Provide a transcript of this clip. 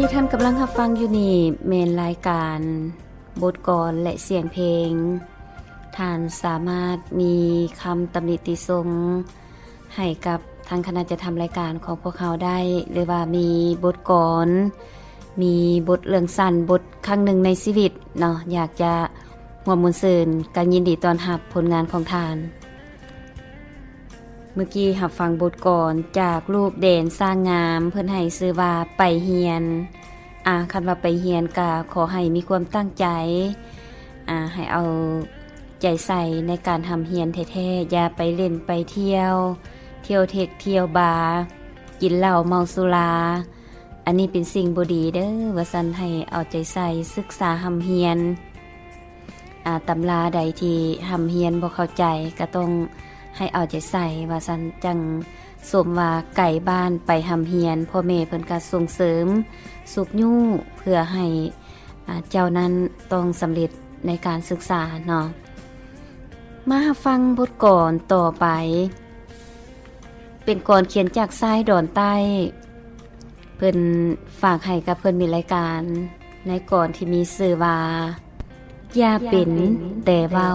ที่ท่านกำลังรับฟังอยู่นี่แม่นรายการบทกลอนและเสียงเพลงท่านสามารถมีคำตำหนิติชมให้กับทางคณะจะทำรายการของพวกเขาได้หรือว่ามีบทกลอนมีบทเรื่องสั้นบทครั้งหนึ่งในชีวิตเนาะอยากจะร่วมมุนซื่นการยินดีต้อนรับผลงานของท่านเมื่อกี้รับฟังบทกลอนจากลูกเด่นสร้างงามเพิ่นให้ชื่อว่าไปเฮียนคันว่าไปเฮียนก็ขอให้มีความตั้งใจให้เอาใจใส่ในการทำเฮียนแท้ๆอย่าไปเล่นไปเที่ยวเทคเที่ยวบาร์กินเหล้าเมาสุราอันนี้เป็นสิ่งบ่ดีเด้อว่าซั่นให้เอาใจใส่ศึกษาทำเฮียนตำราใดที่ทำเฮียนบ่เข้าใจก็ต้องให้เอาใจใส่ว่าซั่นจังสมว่าไก่บ้านไปทำเฮียนพ่อแม่เพิ่นก็ส่งเสริมสุขยู่เพื่อให้เจ้านั้นต้องสำเร็จในการศึกษาเนาะมาฟังบทกลอนต่อไปเป็นกลอนเขียนจากซ้ายดอนใต้เพิ่นฝากให้กับเพิ่นมีรายการในกลอนที่มีชื่อว่าอย่าเป็นแต่ว่า